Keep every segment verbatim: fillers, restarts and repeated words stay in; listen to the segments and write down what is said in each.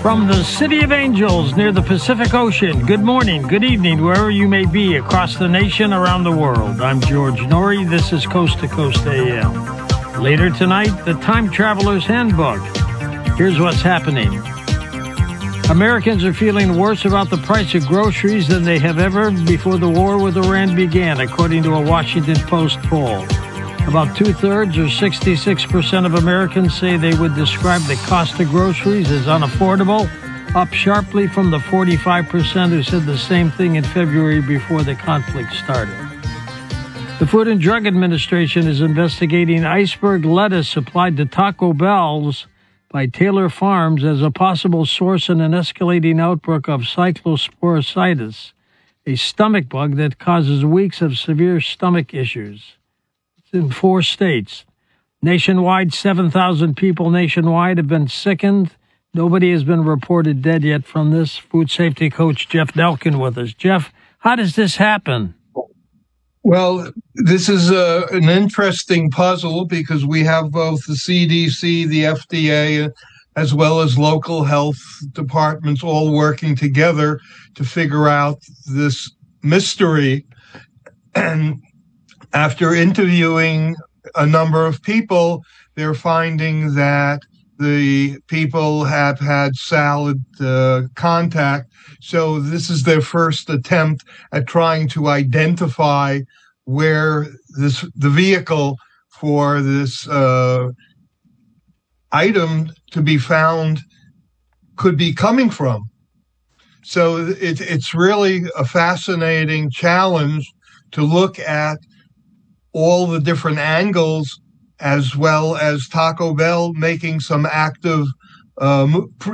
From the City of Angels near the Pacific Ocean, good morning, good evening, wherever you may be across the nation, around the world. I'm George Norrie. This is Coast to Coast A M. Later tonight, the Time Traveler's Handbook. Here's what's happening. Americans are feeling worse about the price of groceries than they have ever before the war with Iran began, according to a Washington Post poll. About two-thirds, or sixty-six percent of Americans, say they would describe the cost of groceries as unaffordable, up sharply from the forty-five percent who said the same thing in February before the conflict started. The Food and Drug Administration is investigating iceberg lettuce supplied to Taco Bell's by Taylor Farms as a possible source in an escalating outbreak of cyclosporitis, a stomach bug that causes weeks of severe stomach issues. In four states. Nationwide, seven thousand people nationwide have been sickened. Nobody has been reported dead yet from this. Food safety coach Jeff Nelkin with us. Jeff, how does this happen? Well, this is a, an interesting puzzle because we have both the C D C, the F D A, as well as local health departments all working together to figure out this mystery. And after interviewing a number of people, they're finding that the people have had salad uh, contact. So this is their first attempt at trying to identify where this the vehicle for this uh, item to be found could be coming from. So it, it's really a fascinating challenge to look at all the different angles, as well as Taco Bell making some active uh,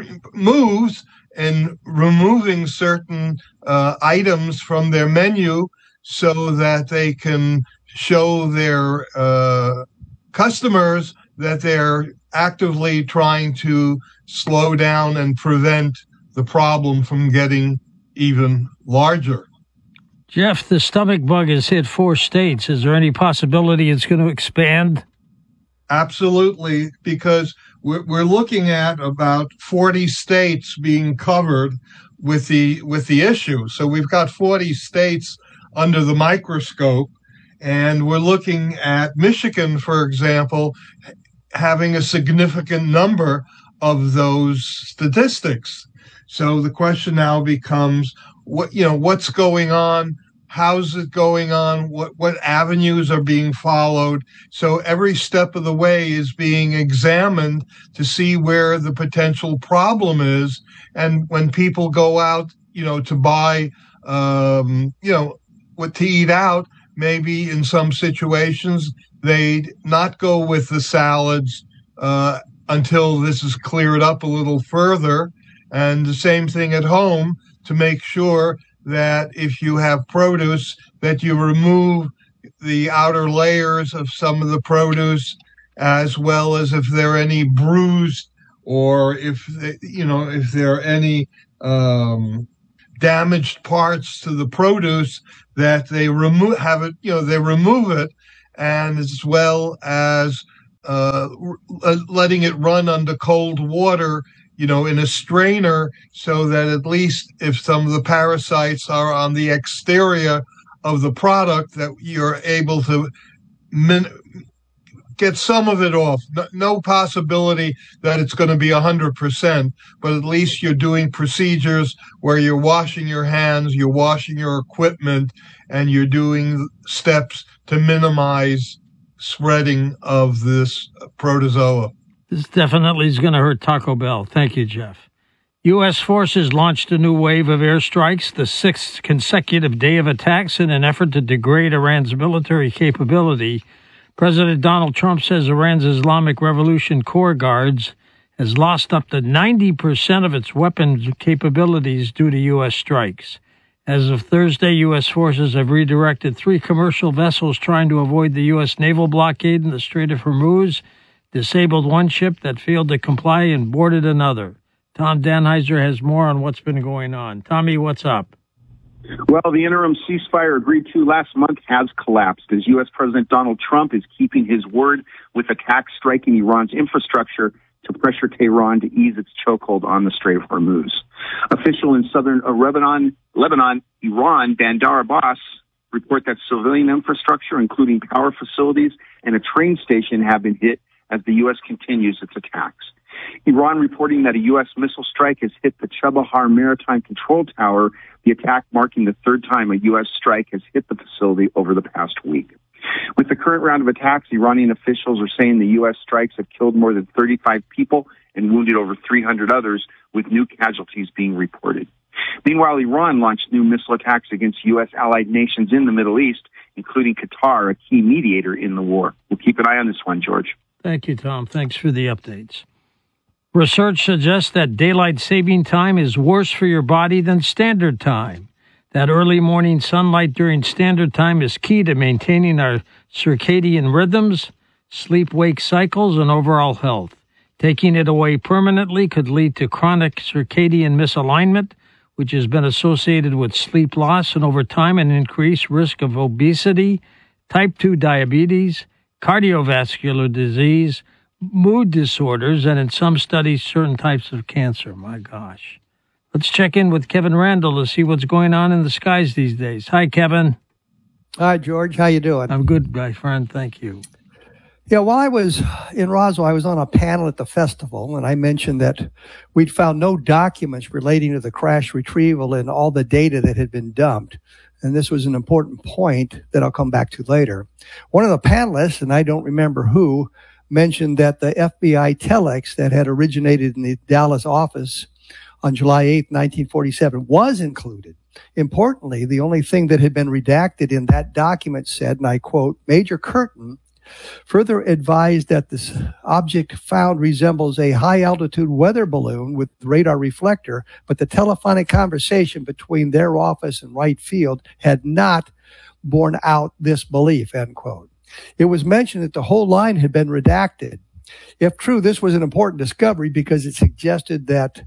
moves and removing certain uh, items from their menu so that they can show their uh, customers that they're actively trying to slow down and prevent the problem from getting even larger. Jeff, the stomach bug has hit four states. Is there any possibility it's going to expand? Absolutely, because we're, we're looking at about forty states being covered with the with the issue. So we've got forty states under the microscope, and we're looking at Michigan, for example, having a significant number of those statistics. So the question now becomes, what you know, what's going on? How's it going on? What what avenues are being followed? So every step of the way is being examined to see where the potential problem is. And when people go out, you know, to buy, um, you know, what to eat out, maybe in some situations they not go with the salads uh, until this is cleared up a little further. And the same thing at home, to make sure that if you have produce, that you remove the outer layers of some of the produce, as well as if there are any bruised, or if, you know, if there are any um, damaged parts to the produce, that they remove, have it, you know, they remove it, and as well as uh, letting it run under cold water, you know, in a strainer, so that at least if some of the parasites are on the exterior of the product, that you're able to min- get some of it off. No, no possibility that it's going to be one hundred percent, but at least you're doing procedures where you're washing your hands, you're washing your equipment, and you're doing steps to minimize spreading of this protozoa. This definitely is going to hurt Taco Bell. Thank you, Jeff. U S forces launched a new wave of airstrikes, the sixth consecutive day of attacks in an effort to degrade Iran's military capability. President Donald Trump says Iran's Islamic Revolution Corps Guards has lost up to ninety percent of its weapons capabilities due to U S strikes. As of Thursday, U S forces have redirected three commercial vessels trying to avoid the U S naval blockade in the Strait of Hormuz, disabled one ship that failed to comply, and boarded another. Tom Danheiser has more on what's been going on. Tommy, what's up? Well, the interim ceasefire agreed to last month has collapsed as U S. President Donald Trump is keeping his word with attacks striking Iran's infrastructure to pressure Tehran to ease its chokehold on the Strait of Hormuz. Official in southern uh, Lebanon, Lebanon, Iran, Bandar Abbas, report that civilian infrastructure, including power facilities and a train station, have been hit as the U S continues its attacks. Iran reporting that a U S missile strike has hit the Chabahar Maritime Control Tower, the attack marking the third time a U S strike has hit the facility over the past week. With the current round of attacks, Iranian officials are saying the U S strikes have killed more than thirty-five people and wounded over three hundred others, with new casualties being reported. Meanwhile, Iran launched new missile attacks against U S allied nations in the Middle East, including Qatar, a key mediator in the war. We'll keep an eye on this one, George. Thank you, Tom. Thanks for the updates. Research suggests that daylight saving time is worse for your body than standard time. That early morning sunlight during standard time is key to maintaining our circadian rhythms, sleep-wake cycles, and overall health. Taking it away permanently could lead to chronic circadian misalignment, which has been associated with sleep loss and over time an increased risk of obesity, type two diabetes, cardiovascular disease, mood disorders, and in some studies, certain types of cancer. My gosh. Let's check in with Kevin Randall to see what's going on in the skies these days. Hi, Kevin. Hi, George. How you doing? I'm good, my friend. Thank you. Yeah, while I was in Roswell, I was on a panel at the festival, and I mentioned that we'd found no documents relating to the crash retrieval and all the data that had been dumped. And this was an important point that I'll come back to later. One of the panelists, and I don't remember who, mentioned that the F B I telex that had originated in the Dallas office on July eighth, nineteen forty-seven, was included. Importantly, the only thing that had been redacted in that document said, and I quote, Major Curtin further advised that this object found resembles a high-altitude weather balloon with radar reflector, but the telephonic conversation between their office and Wright Field had not borne out this belief, end quote. It was mentioned that the whole line had been redacted. If true, this was an important discovery because it suggested that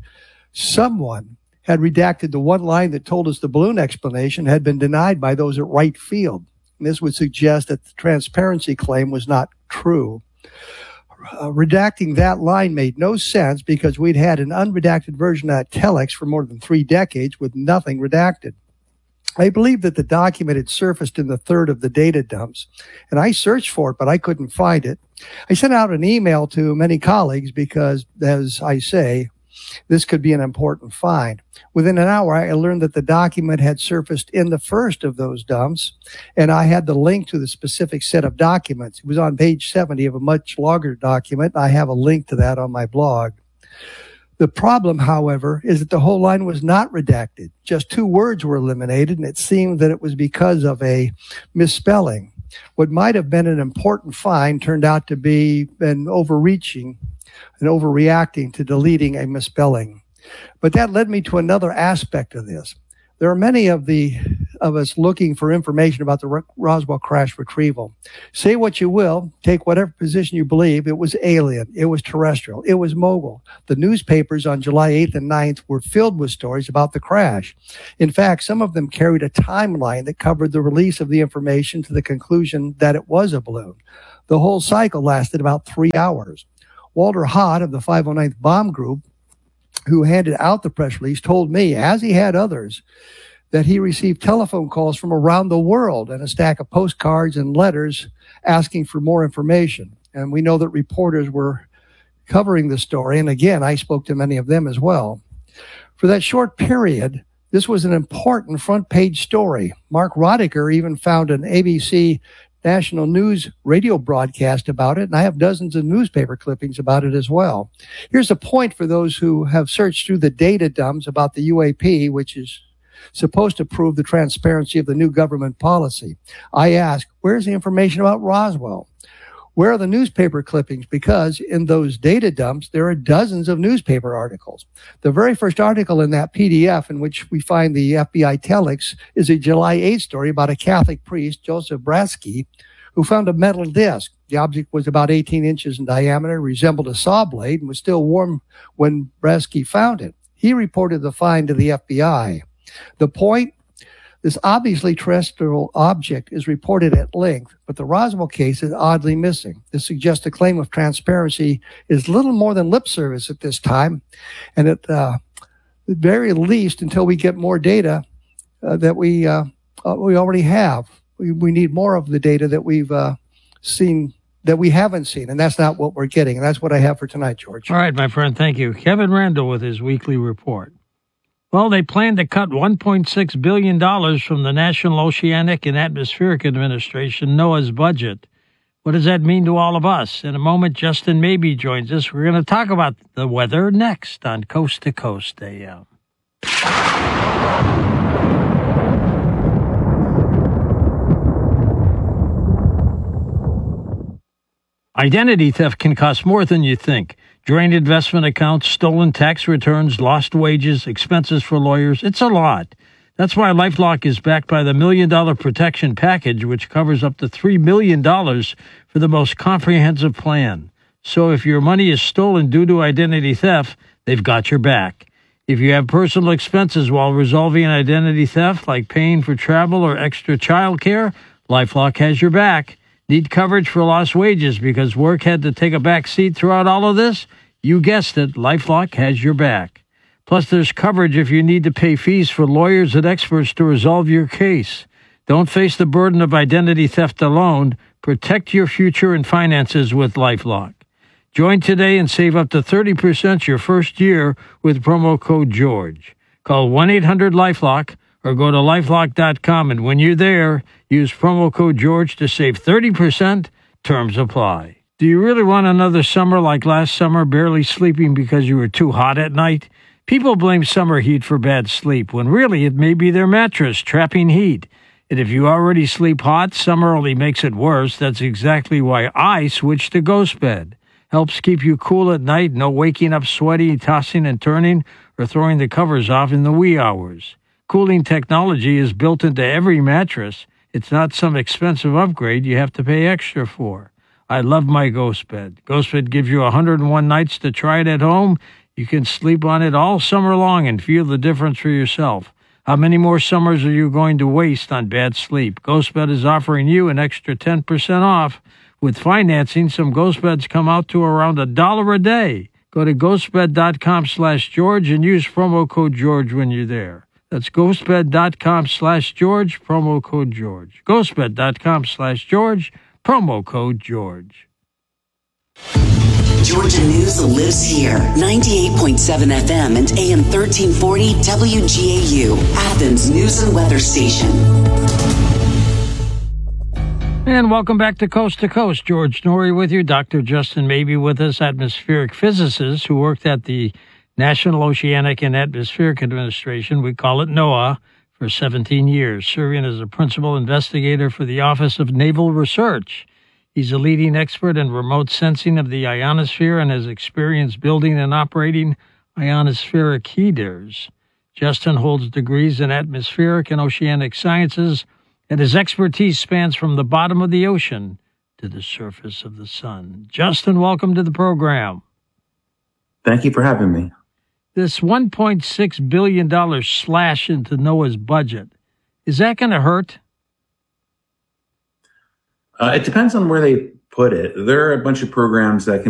someone had redacted the one line that told us the balloon explanation had been denied by those at Wright Field. And this would suggest that the transparency claim was not true. Uh, redacting that line made no sense because we'd had an unredacted version of that telex for more than three decades with nothing redacted. I believe that the document had surfaced in the third of the data dumps, and I searched for it, but I couldn't find it. I sent out an email to many colleagues because, as I say, this could be an important find. Within an hour, I learned that the document had surfaced in the first of those dumps, and I had the link to the specific set of documents. It was on page seventy of a much longer document. I have a link to that on my blog. The problem, however, is that the whole line was not redacted. Just two words were eliminated, and it seemed that it was because of a misspelling. What might have been an important find turned out to be an overreaching and overreacting to deleting a misspelling. But that led me to another aspect of this. There are many of the of us looking for information about the Roswell crash retrieval. Say what you will, take whatever position you believe, it was alien, it was terrestrial, it was mobile. The newspapers on July eighth and ninth were filled with stories about the crash. In fact, some of them carried a timeline that covered the release of the information to the conclusion that it was a balloon. The whole cycle lasted about three hours. Walter Hott of the five oh ninth Bomb Group, who handed out the press release, told me, as he had others, that he received telephone calls from around the world and a stack of postcards and letters asking for more information. And we know that reporters were covering the story. And again, I spoke to many of them as well. For that short period, this was an important front page story. Mark Rodiker even found an A B C national news radio broadcast about it, and I have dozens of newspaper clippings about it as well. Here's a point for those who have searched through the data dumps about the U A P, which is supposed to prove the transparency of the new government policy. I ask, where's the information about Roswell? Where are the newspaper clippings? Because in those data dumps, there are dozens of newspaper articles. The very first article in that P D F in which we find the F B I telex is a July eighth story about a Catholic priest, Joseph Bratsky, who found a metal disc. The object was about eighteen inches in diameter, resembled a saw blade, and was still warm when Bratsky found it. He reported the find to the F B I. The point, This obviously terrestrial object is reported at length, but the Roswell case is oddly missing. This suggests the claim of transparency is little more than lip service at this time, and at uh, the very least, until we get more data uh, that we uh, uh, we already have, we, we need more of the data that we've uh, seen that we haven't seen, and that's not what we're getting. And that's what I have for tonight, George. All right, my friend, thank you. Kevin Randall with his weekly report. Well, they plan to cut one point six billion dollars from the National Oceanic and Atmospheric Administration, NOAA's budget. What does that mean to all of us? In a moment, Justin Maybe joins us. We're going to talk about the weather next on Coast to Coast A M. Identity theft can cost more than you think. Drained investment accounts, stolen tax returns, lost wages, expenses for lawyers. It's a lot. That's why LifeLock is backed by the Million Dollar Protection Package, which covers up to three million dollars for the most comprehensive plan. So if your money is stolen due to identity theft, they've got your back. If you have personal expenses while resolving an identity theft, like paying for travel or extra child care, LifeLock has your back. Need coverage for lost wages because work had to take a back seat throughout all of this? You guessed it, LifeLock has your back. Plus, there's coverage if you need to pay fees for lawyers and experts to resolve your case. Don't face the burden of identity theft alone. Protect your future and finances with LifeLock. Join today and save up to thirty percent your first year with promo code George. Call one eight hundred LifeLock or go to lifelock dot com, and when you're there, use promo code George to save thirty percent. Terms apply. Do you really want another summer like last summer, barely sleeping because you were too hot at night? People blame summer heat for bad sleep, when really it may be their mattress trapping heat. And if you already sleep hot, summer only makes it worse. That's exactly why I switched to GhostBed. Helps keep you cool at night, no waking up sweaty, tossing and turning, or throwing the covers off in the wee hours. Cooling technology is built into every mattress. It's not some expensive upgrade you have to pay extra for. I love my GhostBed. GhostBed gives you one hundred one nights to try it at home. You can sleep on it all summer long and feel the difference for yourself. How many more summers are you going to waste on bad sleep? GhostBed is offering you an extra ten percent off. With financing, some GhostBeds come out to around a dollar a day. Go to ghostbed dot com slash George and use promo code George when you're there. That's ghostbed dot com slash George, promo code George. ghostbed dot com slash George, promo code George. Georgia News lives here. ninety-eight point seven F M and A M thirteen forty W G A U, Athens News and Weather Station. And welcome back to Coast to Coast. George Norrie with you. Doctor Justin Maybe with us, atmospheric physicist who worked at the National Oceanic and Atmospheric Administration, we call it NOAA, for seventeen years, serving as a principal investigator for the Office of Naval Research. He's a leading expert in remote sensing of the ionosphere and has experience building and operating ionospheric heaters. Justin holds degrees in atmospheric and oceanic sciences, and his expertise spans from the bottom of the ocean to the surface of the sun. Justin, welcome to the program. Thank you for having me. This one point six billion dollars slash into NOAA's budget, is that going to hurt? Uh, it depends on where they put it. There are a bunch of programs that can